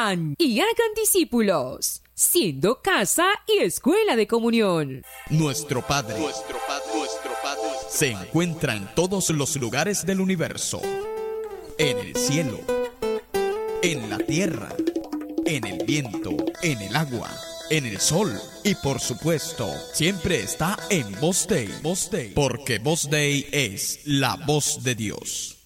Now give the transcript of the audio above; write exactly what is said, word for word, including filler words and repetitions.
vayan y hagan discípulos, siendo casa y escuela de comunión. Nuestro Padre, nuestro Padre, nuestro Padre, se encuentra en todos los lugares del universo, en el cielo, en la tierra, en el viento, en el agua, en el sol y por supuesto siempre está en Voz Dei, Voz Dei, porque Voz Dei es la voz de Dios.